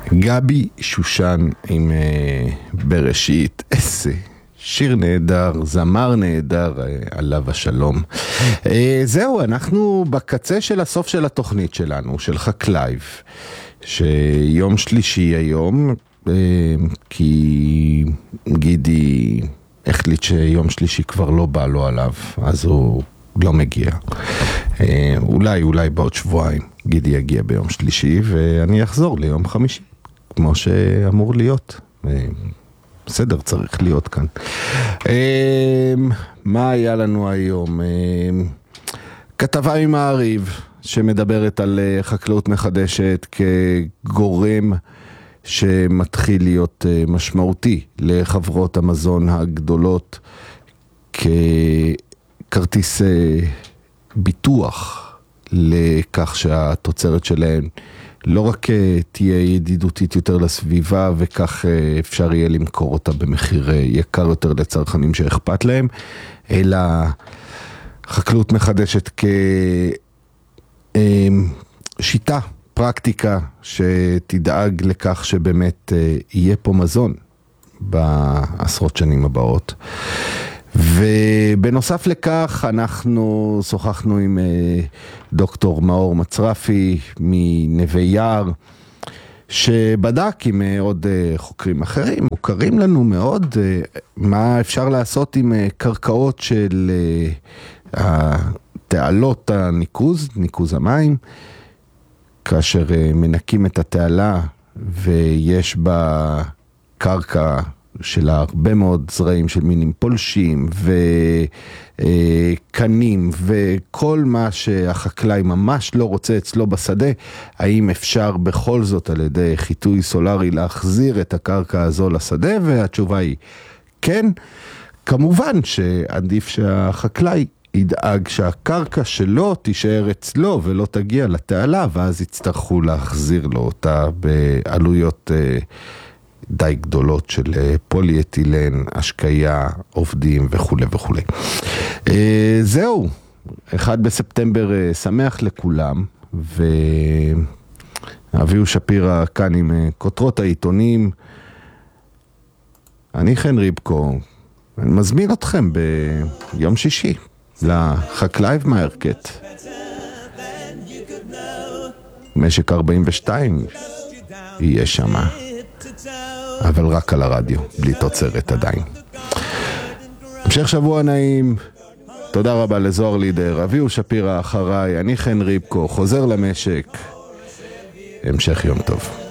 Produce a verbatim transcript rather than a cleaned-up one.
גבי שושן עם uh, בראשית, איזה שיר נהדר, זמר נהדר, uh, עליו השלום. Uh, זהו, אנחנו בקצה של הסוף של התוכנית שלנו, של חקלייב, שיום שלישי היום, uh, כי גידי החליט שיום שלישי כבר לא בא לו עליו, אז הוא לא מגיע. Uh, אולי, אולי בעוד שבועיים גידי יגיע ביום שלישי, ואני אחזור ליום חמישי. כמו שאמור להיות. בסדר, צריך להיות כאן. מה היה לנו היום? כתבה ממעריב שמדברת על חקלאות מחדשת כגורם שמתחיל להיות משמעותי לחברות המזון הגדולות ככרטיס ביטוח לכך שהתוצרת שלהן לא רק תהיה ידידותית יותר לסביבה, וכך אפשר יהיה למכור אותה במחיר יקר יותר לצרכנים שאכפת להם, אלא חקלאות מחדשת כשיטה, פרקטיקה, שתדאג לכך שבאמת יהיה פה מזון בעשרות שנים הבאות. ובנוסף לכך אנחנו שוחחנו עם דוקטור מאור מצרפי מנווה יער, שבדק עם עוד חוקרים אחרים, מוכרים לנו מאוד, מה אפשר לעשות עם קרקעות של תעלות הניקוז, ניקוז המים, כאשר מנקים את התעלה ויש בה קרקע של הרבה מאוד זרעים של מינים פולשים וקנים וכל מה שהחקלאי ממש לא רוצה אצלו בשדה, האם אפשר בכל זאת על ידי חיטוי סולרי להחזיר את הקרקע הזו לשדה? והתשובה היא כן. כמובן שעדיף שהחקלאי ידאג שהקרקע שלו תישאר אצלו ולא תגיע לתעלה, ואז יצטרכו להחזיר לו אותה בעלויות די גדולות של פוליאתילן, השקיה, עובדים וכו' וכו'. זהו, אחד בספטמבר שמח לכולם, ואביהו שפירא כאן עם כותרות העיתונים. אני חן ריבקו, אני מזמין אתכם ביום שישי לחקלייב מהרקט. משק ארבעים ושתיים יהיה שמה. אבל רק על הרדיו, בלי תוצרת עדיין. המשך שבוע נעים, תודה רבה לזוהר לידר, אביהו שפירא אחריי, אני חן ריבקו, חוזר למשק, המשך יום טוב.